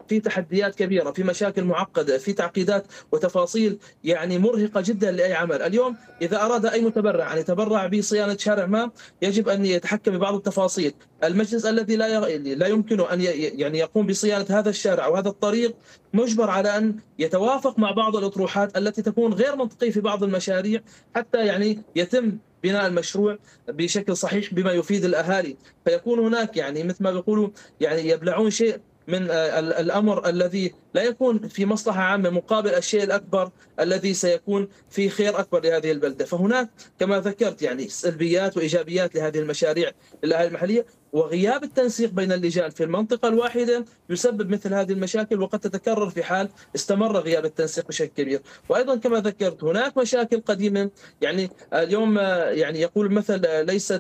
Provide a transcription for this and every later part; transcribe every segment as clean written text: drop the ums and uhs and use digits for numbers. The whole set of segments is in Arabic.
في تحديات كبيرة، في مشاكل معقدة، في تعقيدات وتفاصيل يعني مرهقة جدا لأي عمل. اليوم إذا أراد أي متبرع أن يتبرع بصيانة شارع ما، يجب أن يتحكم ببعض التفاصيل. المجلس الذي لا يمكنه أن يعني يقوم بصيانة هذا الشارع أو هذا الطريق، مجبر على أن يتوافق مع بعض الأطروحات التي تكون غير منطقية في بعض المشاريع، حتى يعني يتم بناء المشروع بشكل صحيح بما يفيد الأهالي. فيكون هناك يعني مثل ما بيقولوا يعني يبلعون شيء من الأمر الذي لا يكون في مصلحة عامة مقابل الشيء الأكبر الذي سيكون في خير أكبر لهذه البلدة. فهناك كما ذكرت يعني سلبيات وإيجابيات لهذه المشاريع للأهالي المحلية، وغياب التنسيق بين اللجان في المنطقة الواحدة يسبب مثل هذه المشاكل، وقد تتكرر في حال استمر غياب التنسيق بشكل كبير. وأيضا كما ذكرت هناك مشاكل قديمة. يعني اليوم يعني يقول المثل ليست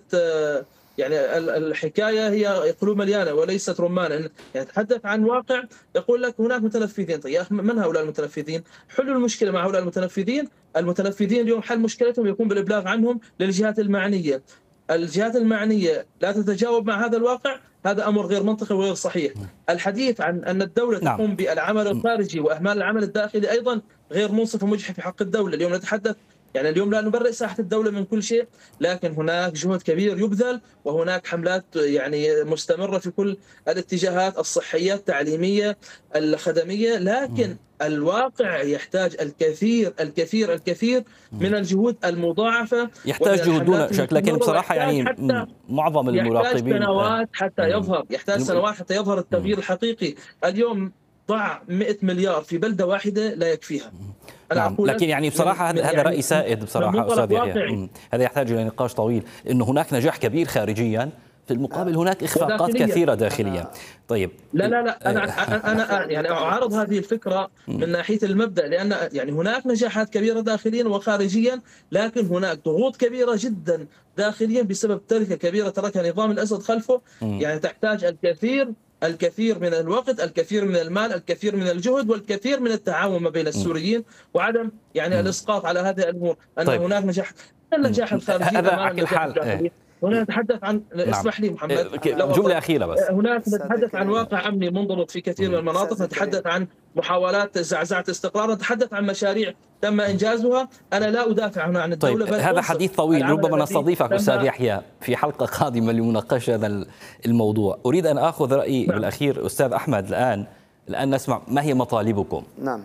يعني الحكايه هي قلوب مليانه وليست رمانه. يعني تحدث عن واقع، يقول لك هناك متنفذين. طيب يا اخي من هؤلاء المتنفذين؟ حلوا المشكله مع هؤلاء المتنفذين. المتنفذين اليوم حل مشكلتهم يكون بالابلاغ عنهم للجهات المعنيه. الجهات المعنيه لا تتجاوب مع هذا الواقع، هذا امر غير منطقي وغير صحيح. الحديث عن ان الدوله نعم. تقوم بالعمل الخارجي واهمال العمل الداخلي ايضا غير منصف ومجحف في حق الدوله. اليوم نتحدث يعني اليوم لا نبرئ ساحة الدولة من كل شيء، لكن هناك جهد كبير يبذل، وهناك حملات يعني مستمرة في كل الاتجاهات الصحية التعليمية الخدمية، لكن الواقع يحتاج الكثير الكثير الكثير من الجهود المضاعفة. يحتاج جهود دون شك، لكن بصراحة يعني معظم يحتاج المراقبين سنوات حتى يظهر، يحتاج سنوات حتى يظهر التغيير الحقيقي. اليوم ضع 100 مليار في بلدة واحدة لا يكفيها. نعم، لكن يعني بصراحة هذا يعني رأي سائد بصراحة أستاذ يحيى. هذا يحتاج إلى نقاش طويل، إنه هناك نجاح كبير خارجيا، في المقابل هناك إخفاقات كثيرة داخليا. طيب لا أنا يعني أعارض هذه الفكرة من ناحية المبدأ، لأن يعني هناك نجاحات كبيرة داخليا وخارجيا، لكن هناك ضغوط كبيرة جدا داخليا بسبب تركة كبيرة تركها نظام الأسد خلفه. يعني تحتاج الكثير من الوقت، الكثير من المال، الكثير من الجهد، والكثير من التعاون ما بين السوريين، وعدم يعني الإسقاط على هذه الأمور. أن طيب. هناك النجاح الخارجي هذا على كل حال. هنا نتحدث عن اسمح لي محمد جملة أخيرة بس. هناك نتحدث عن واقع أمني منضبط في كثير من المناطق، نتحدث عن محاولات زعزعة استقرار، نتحدث عن مشاريع تم إنجازها. أنا لا أدافع هنا عن الدولة. طيب هذا حديث طويل، ربما نستضيفك أستاذ يحيى في حلقة قادمة لمناقشة هذا الموضوع. أريد أن أخذ رأيي بالأخير أستاذ أحمد. الآن نسمع ما هي مطالبكم. نعم،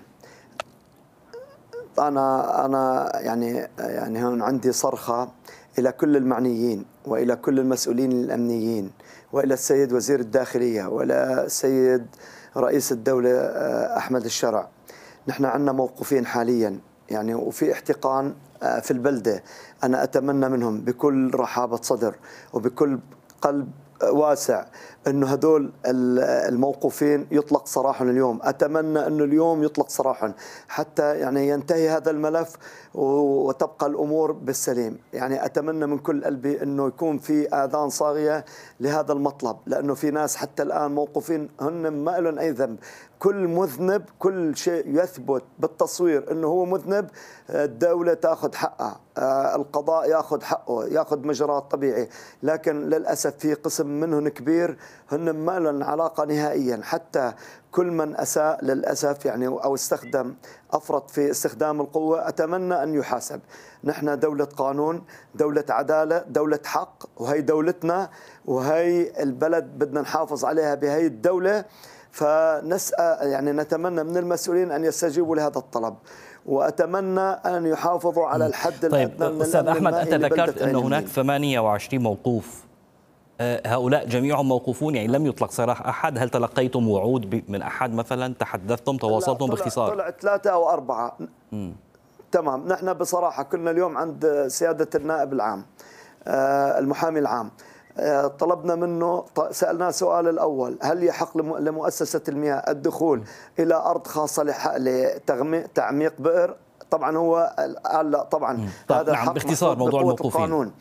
أنا يعني هون عندي صرخة إلى كل المعنيين وإلى كل المسؤولين الأمنيين وإلى السيد وزير الداخلية وإلى السيد رئيس الدولة أحمد الشرع. نحن عندنا موقوفين حاليا يعني وفي احتقان في البلدة. أنا أتمنى منهم بكل رحابة صدر وبكل قلب واسع انه هذول الموقوفين يطلق سراحهم اليوم. اتمنى انه اليوم يطلق سراحهم حتى يعني ينتهي هذا الملف وتبقى الامور بالسليم. يعني اتمنى من كل قلبي انه يكون في اذان صاغيه لهذا المطلب، لانه في ناس حتى الان موقوفين هن ما لهم اي ذنب. كل مذنب، كل شيء يثبت بالتصوير انه هو مذنب، الدوله تاخذ حقها، القضاء ياخذ حقه، ياخذ مجراه طبيعي. لكن للاسف في قسم منهم كبير هن ما لهم علاقه نهائيا. حتى كل من اساء للاسف يعني او افرط في استخدام القوه اتمنى ان يحاسب. نحن دوله قانون، دوله عداله، دوله حق، وهي دولتنا وهي البلد بدنا نحافظ عليها بهي الدوله. فنسأل يعني نتمنى من المسؤولين أن يستجيبوا لهذا الطلب، وأتمنى أن يحافظوا على الحد الأدنى. طيب أستاذ أحمد، أنت ذكرت أن هناك 28 موقوف، هؤلاء جميعهم موقوفون يعني لم يطلق سراح أحد؟ هل تلقيتم وعود من أحد مثلا؟ تحدثتم، تواصلتم باختصار؟ طلع 3 أو 4. تمام. نحن بصراحة كنا اليوم عند سيادة النائب العام المحامي العام، طلبنا منه، سألناه سؤال الأول: هل يحق لمؤسسة المياه الدخول إلى أرض خاصة لتعميق بئر؟ طبعا هو قال لا طبعا. هذا نعم، باختصار موضوع الموقوفين.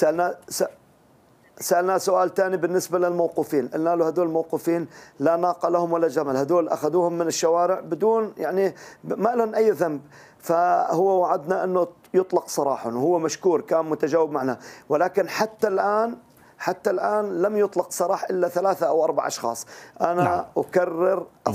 سألنا سؤال ثاني بالنسبة للموقوفين، قلنا له هدول الموقوفين لا ناقة لهم ولا جمل، هدول أخذوهم من الشوارع بدون يعني ما لهم أي ذنب. فهو وعدنا أنه يطلق سراحهم، وهو مشكور كان متجاوب معنا. ولكن حتى الآن لم يطلق سراح إلا 3 أو 4 أشخاص. أنا أكرر